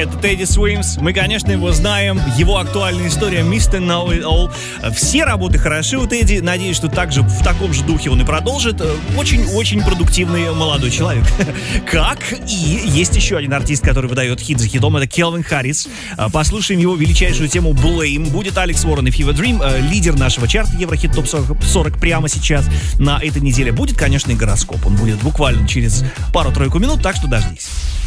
Это Тедди Свимс. Мы, конечно, его знаем. Его актуальная история Mr. Know It All. Все работы хороши у Тедди. Надеюсь, что также в таком же духе он и продолжит. Очень-очень продуктивный молодой человек. Как и есть еще один артист, который выдает хит за хитом. Это Келвин Харрис. Послушаем его величайшую тему Blame. Будет Алекс Уоррен и Fever Dream. Лидер нашего чарта Еврохит Топ 40 прямо сейчас на этой неделе. Будет, конечно, и гороскоп. Он будет буквально через пару-тройку минут, так что дождись.